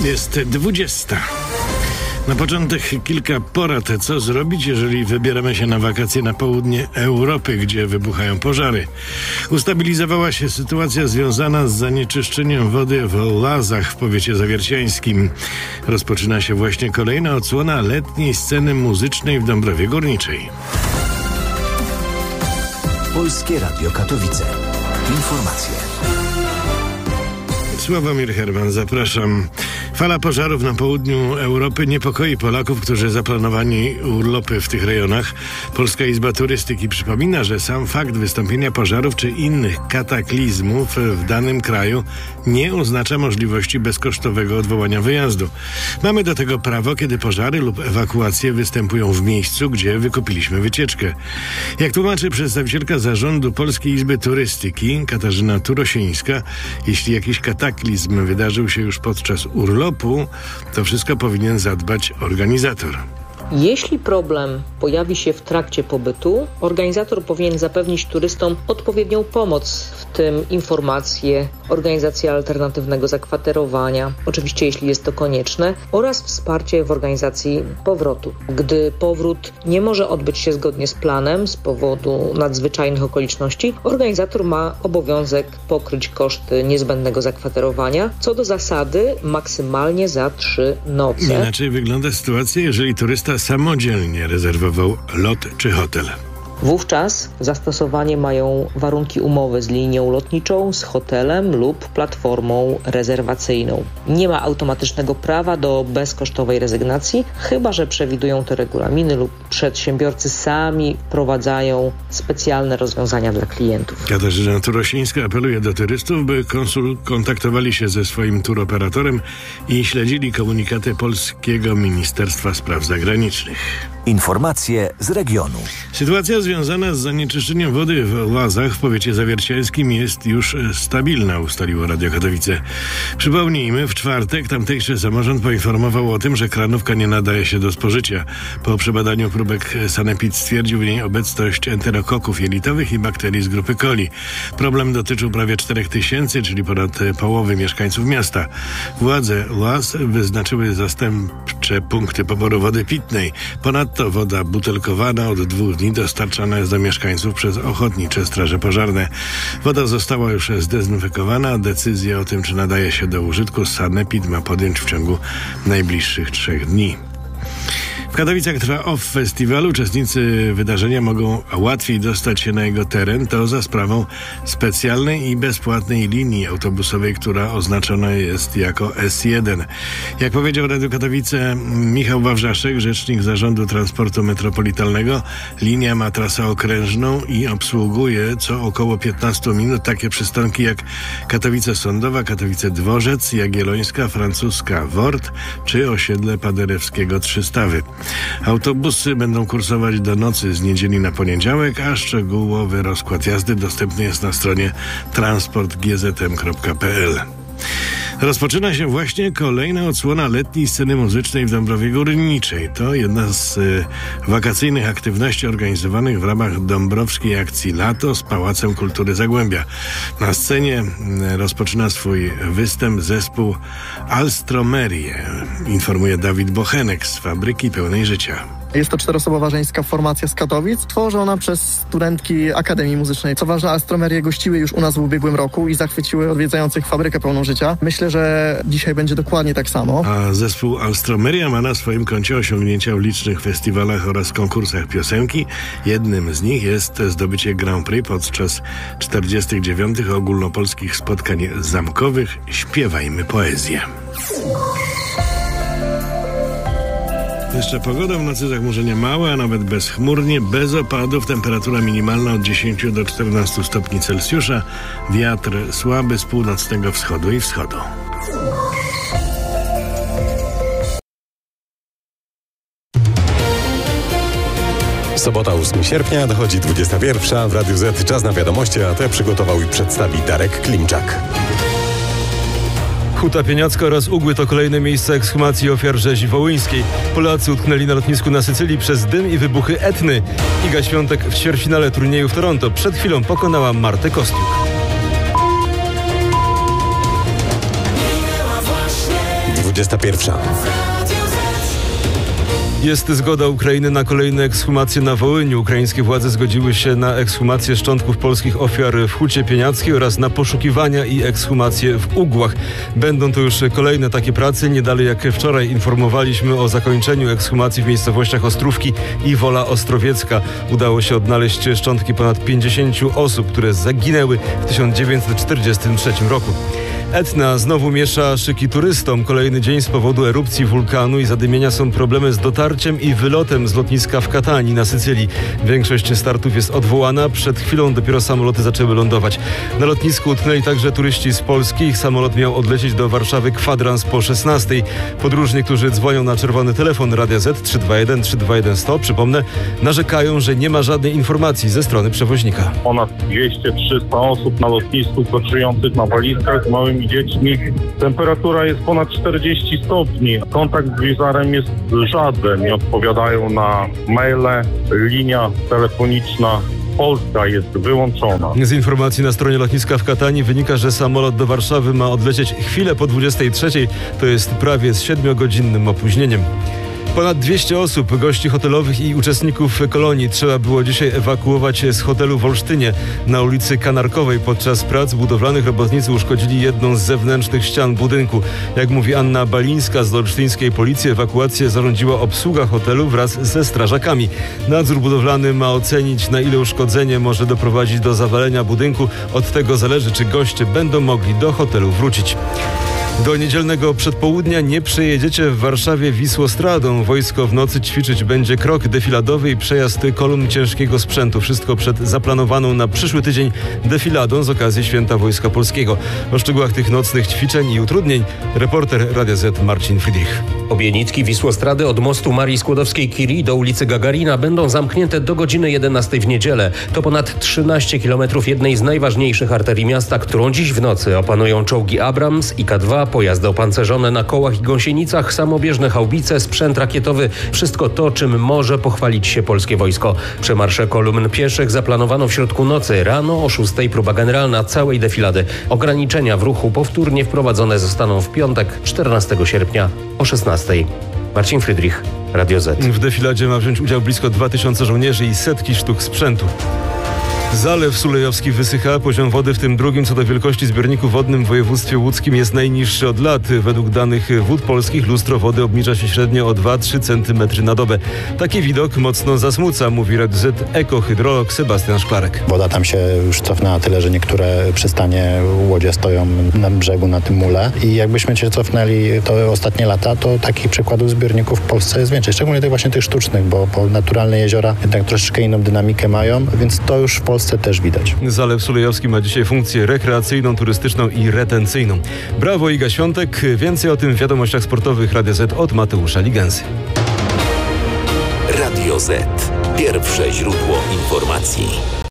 Jest 20. Na początek kilka porad, co zrobić, jeżeli wybieramy się na wakacje na południe Europy, gdzie wybuchają pożary. Ustabilizowała się sytuacja związana z zanieczyszczeniem wody w Łazach w powiecie zawierciańskim. Rozpoczyna się właśnie kolejna odsłona letniej sceny muzycznej w Dąbrowie Górniczej. Polskie Radio Katowice. Informacje. Sławomir Herman, zapraszam. Fala pożarów na południu Europy niepokoi Polaków, którzy zaplanowali urlopy w tych rejonach. Polska Izba Turystyki przypomina, że sam fakt wystąpienia pożarów czy innych kataklizmów w danym kraju nie oznacza możliwości bezkosztowego odwołania wyjazdu. Mamy do tego prawo, kiedy pożary lub ewakuacje występują w miejscu, gdzie wykupiliśmy wycieczkę. Jak tłumaczy przedstawicielka zarządu Polskiej Izby Turystyki Katarzyna Turosińska, jeśli jakiś kataklizm wydarzył się już podczas urlopu, to wszystko powinien zadbać organizator. Jeśli problem pojawi się w trakcie pobytu, organizator powinien zapewnić turystom odpowiednią pomoc, w tym informacje, organizację alternatywnego zakwaterowania, oczywiście jeśli jest to konieczne, oraz wsparcie w organizacji powrotu. Gdy powrót nie może odbyć się zgodnie z planem z powodu nadzwyczajnych okoliczności, organizator ma obowiązek pokryć koszty niezbędnego zakwaterowania, co do zasady maksymalnie za 3 noce. Inaczej wygląda sytuacja, jeżeli turysta samodzielnie rezerwował lot czy hotel. Wówczas zastosowanie mają warunki umowy z linią lotniczą, z hotelem lub platformą rezerwacyjną. Nie ma automatycznego prawa do bezkosztowej rezygnacji, chyba że przewidują to regulaminy lub przedsiębiorcy sami wprowadzają specjalne rozwiązania dla klientów. Katarzyna Turosińska apeluje do turystów, by kontaktowali się ze swoim turoperatorem i śledzili komunikaty Polskiego Ministerstwa Spraw Zagranicznych. Informacje z regionu. Sytuacja związana z zanieczyszczeniem wody w Łazach w powiecie zawierciańskim jest już stabilna, ustaliło Radio Katowice. Przypomnijmy, w czwartek tamtejszy samorząd poinformował o tym, że kranówka nie nadaje się do spożycia. Po przebadaniu próbek sanepid stwierdził w niej obecność enterokoków jelitowych i bakterii z grupy coli. Problem dotyczył prawie 4000, czyli ponad połowy mieszkańców miasta. Władze Łaz wyznaczyły zastępcze punkty poboru wody pitnej. Ponadto woda butelkowana od 2 dni dostarczana jest do mieszkańców przez ochotnicze straże pożarne. Woda została już zdezynfekowana. Decyzję o tym, czy nadaje się do użytku, sanepid ma podjąć w ciągu najbliższych 3 dni. W Katowicach trwa OFF Festiwal. Uczestnicy wydarzenia mogą łatwiej dostać się na jego teren. To za sprawą specjalnej i bezpłatnej linii autobusowej, która oznaczona jest jako S1. Jak powiedział Radio Katowice Michał Wawrzaszek, rzecznik Zarządu Transportu Metropolitalnego, linia ma trasę okrężną i obsługuje co około 15 minut takie przystanki jak Katowice Sądowa, Katowice Dworzec, Jagiellońska, Francuska Wort czy osiedle Paderewskiego Trzystawy. Autobusy będą kursować do nocy z niedzieli na poniedziałek, a szczegółowy rozkład jazdy dostępny jest na stronie transportgzm.pl. Rozpoczyna się właśnie kolejna odsłona letniej sceny muzycznej w Dąbrowie Górniczej. To jedna z wakacyjnych aktywności organizowanych w ramach dąbrowskiej akcji Lato z Pałacem Kultury Zagłębia. Na scenie rozpoczyna swój występ zespół Alstromerie, informuje Dawid Bochenek z Fabryki Pełnej Życia. Jest to 4-osobowa żeńska formacja z Katowic, tworzona przez studentki Akademii Muzycznej. Co ważne, Alstromerie gościły już u nas w ubiegłym roku i zachwyciły odwiedzających Fabrykę Pełną Życia. Myślę, że dzisiaj będzie dokładnie tak samo. A zespół Alstromeria ma na swoim koncie osiągnięcia w licznych festiwalach oraz konkursach piosenki. Jednym z nich jest zdobycie Grand Prix podczas 49. ogólnopolskich spotkań zamkowych Śpiewajmy Poezję. Jeszcze pogoda, w nocy zachmurzenie małe, a nawet bezchmurnie, bez opadów, temperatura minimalna od 10 do 14 stopni Celsjusza, wiatr słaby z północnego wschodu i wschodu. Sobota 8 sierpnia, dochodzi 21. W Radiu Z czas na wiadomości, a te przygotował i przedstawi Darek Klimczak. Huta Pieniacka oraz Ugły to kolejne miejsca ekshumacji ofiar rzezi wołyńskiej. Polacy utknęli na lotnisku na Sycylii przez dym i wybuchy Etny. Iga Świątek w ćwierćfinale turnieju w Toronto przed chwilą pokonała Martę Kostiuk. 21. Jest zgoda Ukrainy na kolejne ekshumacje na Wołyniu. Ukraińskie władze zgodziły się na ekshumację szczątków polskich ofiar w Hucie Pieniackiej oraz na poszukiwania i ekshumacje w Ugłach. Będą to już kolejne takie prace. Nie dalej jak wczoraj informowaliśmy o zakończeniu ekshumacji w miejscowościach Ostrówki i Wola Ostrowiecka. Udało się odnaleźć szczątki ponad 50 osób, które zaginęły w 1943 roku. Etna znowu miesza szyki turystom. Kolejny dzień z powodu erupcji wulkanu i zadymienia są problemy z dotarciem i wylotem z lotniska w Katanii na Sycylii. Większość startów jest odwołana. Przed chwilą dopiero samoloty zaczęły lądować. Na lotnisku utknęli także turyści z Polski. Ich samolot miał odlecieć do Warszawy kwadrans po 16. Podróżni, którzy dzwonią na czerwony telefon Radia Z 321 321 100, przypomnę, narzekają, że nie ma żadnej informacji ze strony przewoźnika. Ponad 200-300 osób na lotnisku pracujących na walizkach z małymi dziećmi. Temperatura jest ponad 40 stopni. Kontakt z wizarem jest żaden. Nie odpowiadają na maile. Linia telefoniczna Polska jest wyłączona. Z informacji na stronie lotniska w Katanii wynika, że samolot do Warszawy ma odlecieć chwilę po 23. To jest prawie z 7-godzinnym opóźnieniem. Ponad 200 osób, gości hotelowych i uczestników kolonii trzeba było dzisiaj ewakuować z hotelu w Olsztynie. Na ulicy Kanarkowej podczas prac budowlanych robotnicy uszkodzili jedną z zewnętrznych ścian budynku. Jak mówi Anna Balińska z olsztyńskiej policji, ewakuację zarządziła obsługa hotelu wraz ze strażakami. Nadzór budowlany ma ocenić, na ile uszkodzenie może doprowadzić do zawalenia budynku. Od tego zależy, czy goście będą mogli do hotelu wrócić. Do niedzielnego przedpołudnia nie przejedziecie w Warszawie Wisłostradą. Wojsko w nocy ćwiczyć będzie krok defiladowy i przejazd kolumn ciężkiego sprzętu. Wszystko przed zaplanowaną na przyszły tydzień defiladą z okazji Święta Wojska Polskiego. O szczegółach tych nocnych ćwiczeń i utrudnień reporter Radia Z Marcin Friedrich. Obie nitki Wisłostrady od mostu Marii Skłodowskiej-Curie do ulicy Gagarina będą zamknięte do godziny 11 w niedzielę. To ponad 13 km jednej z najważniejszych arterii miasta, którą dziś w nocy opanują czołgi Abrams i K2, pojazdy opancerzone na kołach i gąsienicach, samobieżne haubice, sprzęt rakietowy. Wszystko to, czym może pochwalić się polskie wojsko. Przemarsze kolumn pieszych zaplanowano w środku nocy. Rano o 6 próba generalna całej defilady. Ograniczenia w ruchu powtórnie wprowadzone zostaną w piątek, 14 sierpnia o 16. Marcin Friedrich, Radio Z. W defiladzie ma wziąć udział blisko 2000 żołnierzy i setki sztuk sprzętu. Zalew Sulejowski wysycha. Poziom wody w tym drugim co do wielkości zbiorniku wodnym w województwie łódzkim jest najniższy od lat. Według danych Wód Polskich lustro wody obniża się średnio o 2-3 cm na dobę. Taki widok mocno zasmuca, mówi Radio Z ekohydrolog Sebastian Szklarek. Woda tam się już cofnęła tyle, że niektóre przystanie, łodzie stoją na brzegu, na tym mule. I jakbyśmy się cofnęli to ostatnie lata, to takich przykładów zbiorników w Polsce jest więcej. Szczególnie właśnie tych sztucznych, bo naturalne jeziora jednak troszeczkę inną dynamikę mają, więc to już w Polsce też widać. Zalew Sulejowski ma dzisiaj funkcję rekreacyjną, turystyczną i retencyjną. Brawo, Iga Świątek. Więcej o tym w wiadomościach sportowych Radia Z od Mateusza Ligensy. Radio Z. Pierwsze źródło informacji.